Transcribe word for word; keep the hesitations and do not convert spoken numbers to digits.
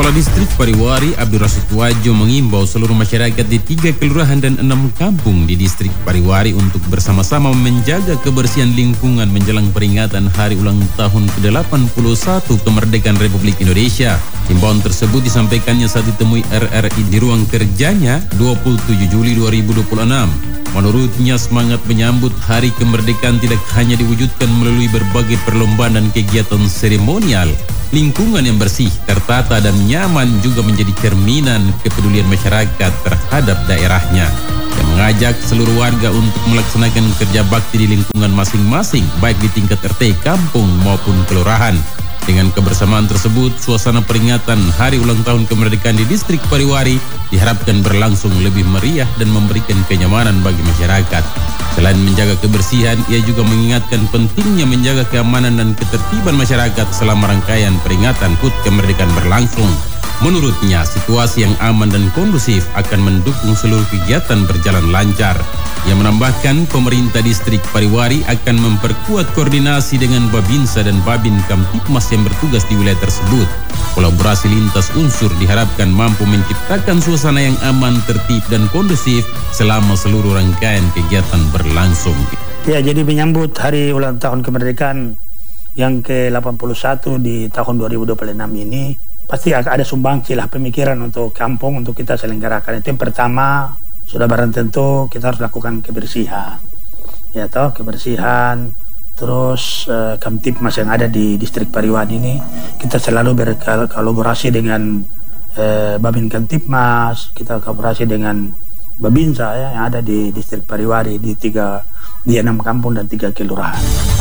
Kepala Distrik Pariwari Abdul Rasid Wajo mengimbau seluruh masyarakat di tiga kelurahan dan enam kampung di Distrik Pariwari untuk bersama-sama menjaga kebersihan lingkungan menjelang peringatan Hari Ulang Tahun ke delapan puluh satu Kemerdekaan Republik Indonesia. Himbauan tersebut disampaikannya saat ditemui R R I di ruang kerjanya dua puluh tujuh Juli dua ribu dua puluh enam. Menurutnya, semangat menyambut Hari Kemerdekaan tidak hanya diwujudkan melalui berbagai perlombaan dan kegiatan seremonial. Lingkungan yang bersih, tertata, dan nyaman juga menjadi cerminan kepedulian masyarakat terhadap daerahnya. Yang mengajak seluruh warga untuk melaksanakan kerja bakti di lingkungan masing-masing, baik di tingkat R T, kampung, maupun kelurahan. Dengan kebersamaan tersebut, suasana peringatan Hari Ulang Tahun Kemerdekaan di Distrik Pariwari diharapkan berlangsung lebih meriah dan memberikan kenyamanan bagi masyarakat. Selain menjaga kebersihan, ia juga mengingatkan pentingnya menjaga keamanan dan ketertiban masyarakat selama rangkaian peringatan H U T Kemerdekaan berlangsung. Menurutnya, situasi yang aman dan kondusif akan mendukung seluruh kegiatan berjalan lancar. Ia menambahkan, pemerintah Distrik Pariwari akan memperkuat koordinasi dengan Babinsa dan Babin Kamtipmas yang bertugas di wilayah tersebut. Kolaborasi lintas unsur diharapkan mampu menciptakan suasana yang aman, tertib, dan kondusif selama seluruh rangkaian kegiatan berlangsung. Ya, jadi menyambut Hari Ulang Tahun Kemerdekaan yang ke delapan puluh satu di tahun dua ribu dua puluh enam ini, pasti ada sumbangsi lah pemikiran untuk kampung untuk kita selenggarakan. Itu yang pertama, sudah barang tentu kita harus lakukan kebersihan, ya toh kebersihan. Terus eh, Kamtipmas yang ada di Distrik Pariwari ini kita selalu berkolaborasi dengan eh, Babin Kamtipmas, kita kolaborasi dengan Babinsa ya, yang ada di Distrik Pariwari di tiga di enam kampung dan tiga kelurahan.